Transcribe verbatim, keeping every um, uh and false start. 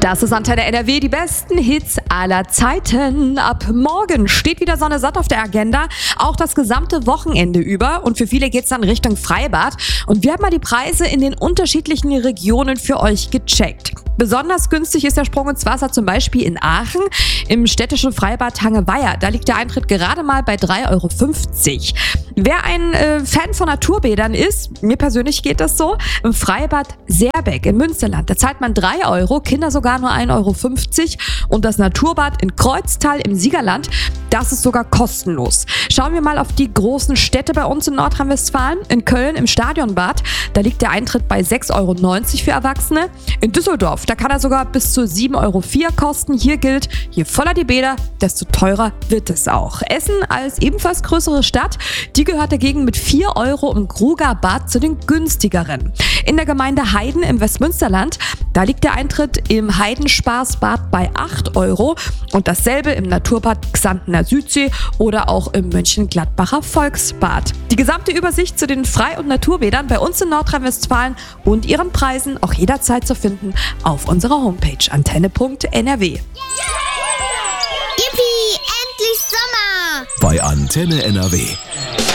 Das ist Antenne N R W, die besten Hits aller Zeiten. Ab morgen steht wieder Sonne satt auf der Agenda, auch das gesamte Wochenende über. Und für viele geht's dann Richtung Freibad. Und wir haben mal die Preise in den unterschiedlichen Regionen für euch gecheckt. Besonders günstig ist der Sprung ins Wasser zum Beispiel in Aachen im städtischen Freibad Hangeweiher. Da liegt der Eintritt gerade mal bei drei Euro fünfzig. Wer ein äh, Fan von Naturbädern ist, mir persönlich geht das so, im Freibad Seerbeck im Münsterland, da zahlt man drei Euro, Kinder sogar nur ein Euro fünfzig und das Naturbad in Kreuztal im Siegerland, das ist sogar kostenlos. Schauen wir mal auf die großen Städte bei uns in Nordrhein-Westfalen. In Köln im Stadionbad, da liegt der Eintritt bei sechs Euro neunzig für Erwachsene. In Düsseldorf, da kann er sogar bis zu sieben Euro vier kosten. Hier gilt, je voller die Bäder, desto teurer wird es auch. Essen als ebenfalls größere Stadt, die gehört dagegen mit vier Euro im Grugerbad zu den günstigeren. In der Gemeinde Heiden im Westmünsterland, da liegt der Eintritt im Heidenspaßbad bei acht Euro und dasselbe im Naturbad Xantener Südsee oder auch im Mönchengladbacher Volksbad. Die gesamte Übersicht zu den Frei- und Naturbädern bei uns in Nordrhein-Westfalen und ihren Preisen auch jederzeit zu finden auf unserer Homepage antenne punkt n r w. Yippie, endlich Sommer! Bei Antenne N R W.